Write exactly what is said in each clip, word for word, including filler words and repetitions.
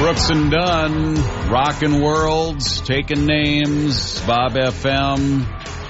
Brooks and Dunn, rockin' worlds, taking names, Bob F M.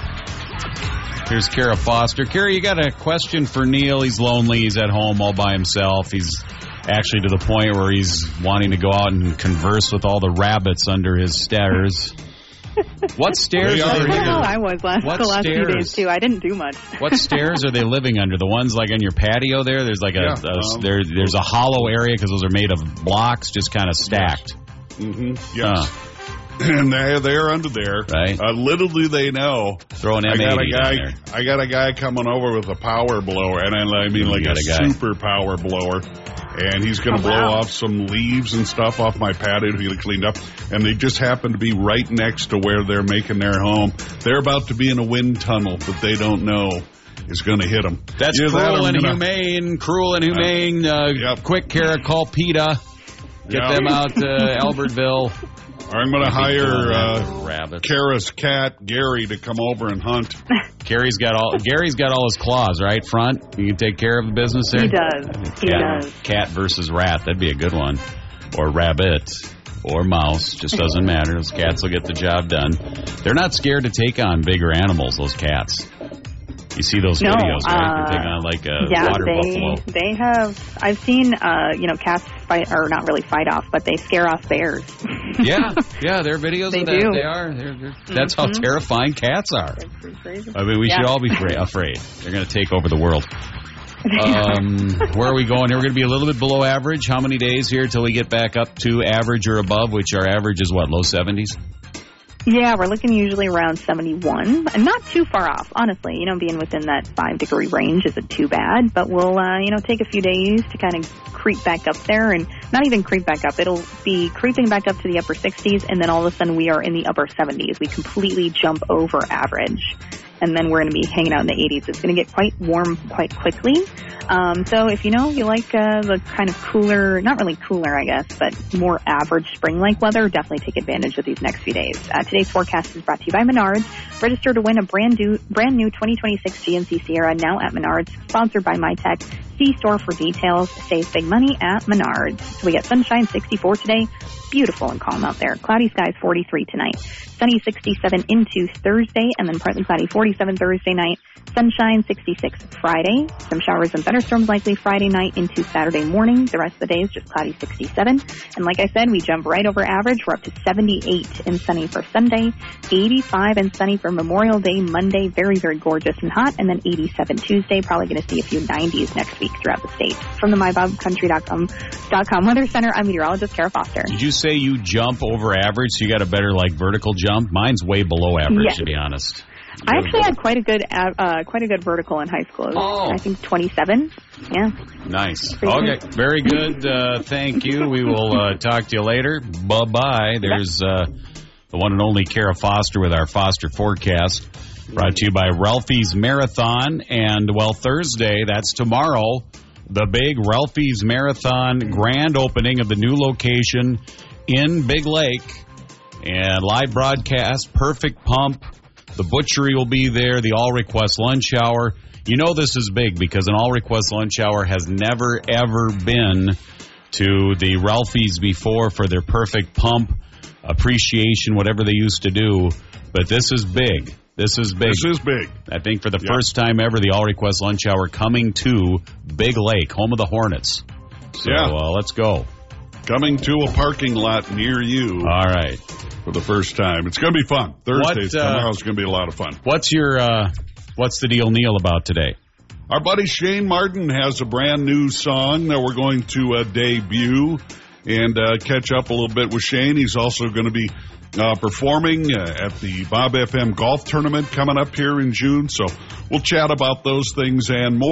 Here's Kara Foster. Kara, you got a question for Neil? He's lonely. He's at home all by himself. He's actually to the point where he's wanting to go out and converse with all the rabbits under his stairs. What stairs are they? I know I was last, what the last stairs? few days, too. I didn't do much. What stairs are they living under? The ones like on your patio there? There's like a, Yeah, a um, there, there's a hollow area because those are made of blocks just kind of stacked. Yes. Mm-hmm. Yes. Huh. And they're, they're under there. Right. Uh, little do they know. Throw an I M eighty got a guy. down there. I got a guy coming over with a power blower, and I, I mean You like got a, a guy. super power blower. And he's going to Oh, blow wow. off some leaves and stuff off my patio to get it cleaned up. And they just happen to be right next to where they're making their home. They're about to be in a wind tunnel that they don't know is going to hit them. That's Either that cruel or and I'm gonna- humane. Cruel and humane. Uh, Yep. Quick, Kara, call PETA. Get Yep. them out to Albertville. Or I'm going to hire uh, rabbits. Kara's cat, Gary, to come over and hunt. Gary's got all. Gary's got all his claws, right? Front. You can take care of the business there. He does. He cat, does. Cat versus rat. That'd be a good one. Or rabbit. Or mouse. Just doesn't matter. Those cats will get the job done. They're not scared to take on bigger animals, those cats. You see those No, videos, right? uh, They take on like a yeah, water they buffalo. they have. I've seen, uh, you know, cats fight, or not really fight off, but they scare off bears. Yeah, yeah, there are videos They of that. do. They are. They're, they're, that's how Mhm. terrifying cats are. I mean, we Yeah. should all be fra- afraid. They're going to take over the world. Um, where are we going here? We're going to be a little bit below average. How many days here till we get back up to average or above, which our average is what, low seventies? Yeah, we're looking usually around seventy-one, and not too far off, honestly. You know, being within that five-degree range isn't too bad, but we'll, uh, you know, take a few days to kind of creep back up there, and not even creep back up. It'll be creeping back up to the upper sixties, and then all of a sudden we are in the upper seventies. We completely jump over average, and then we're going to be hanging out in the eighties. It's going to get quite warm quite quickly. Um, so if you know you like uh, the kind of cooler, not really cooler, I guess, but more average spring-like weather, definitely take advantage of these next few days. Uh, today's forecast is brought to you by Menards. Register to win a brand new, brand new twenty twenty-six G M C Sierra now at Menards, sponsored by MyTech. See store for details. Save big money at Menards. So we got sunshine, sixty-four today. Beautiful and calm out there. Cloudy skies, forty-three tonight. Sunny, sixty-seven into Thursday, and then partly cloudy, forty-seven Thursday night. Sunshine, sixty-six Friday. Some showers and thunderstorms likely Friday night into Saturday morning. The rest of the day is just cloudy, sixty-seven. And like I said, we jump right over average. We're up to seventy-eight and sunny for Sunday, eighty-five and sunny for Memorial Day Monday. Very, very gorgeous and hot. And then eighty-seven Tuesday. Probably going to see a few nineties next week throughout the state. From the my bob country dot com Weather Center, I'm meteorologist Kara Foster. Did you say you jump over average, so you got a better, like, vertical jump? Mine's way below average, Yes. to be honest. I actually had quite a good, uh, quite a good vertical in high school. It was, Oh. I think twenty-seven. Yeah. Nice. Pretty Okay, very good. Uh, thank you. We will uh, talk to you later. Bye-bye. There's uh, the one and only Kara Foster with our Foster Forecast, brought to you by Ralphie's Marathon. And, well, Thursday, that's tomorrow, the big Ralphie's Marathon grand opening of the new location in Big Lake. And live broadcast, perfect pump. The butchery will be there, the all-request lunch hour. You know this is big because an all-request lunch hour has never, ever been to the Ralphie's before for their perfect pump, appreciation, whatever they used to do. But this is big. This is big. This is big. I think for the Yep. first time ever, the all-request lunch hour coming to Big Lake, home of the Hornets. So Yeah. uh, let's go. Coming to a parking lot near you All right. for the first time. It's going to be fun. Thursdays, What, uh, tomorrow's going to be a lot of fun. What's your, uh, what's the deal, Neil, about today? Our buddy Shane Martin has a brand new song that we're going to uh, debut and uh, catch up a little bit with Shane. He's also going to be uh, performing uh, at the Bob F M Golf Tournament coming up here in June. So we'll chat about those things and more.